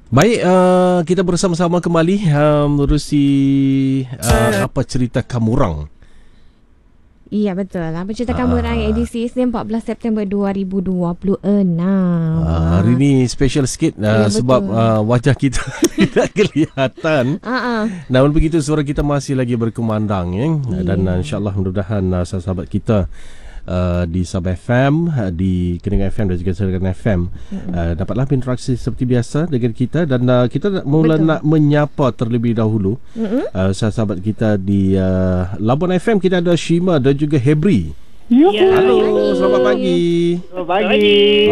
Baik, kita bersama-sama kembali menerusi apa cerita Kamurang. Iya betul. Apa cerita Kamurang edisi Isnin 14 September 2026. Hari ni special sikit sebab wajah kita tidak kelihatan. Namun begitu suara kita masih lagi berkumandang dan insyaAllah mudah-mudahan sahabat kita di Sabah FM, di Keningan FM dan juga Serkan FM dapatlah berinteraksi seperti biasa dengan kita. Dan kita mula nak menyapa terlebih dahulu sahabat kita di Labuan FM. Kita ada Shima dan juga Hebri. Ya. Halo, selamat pagi. Selamat pagi.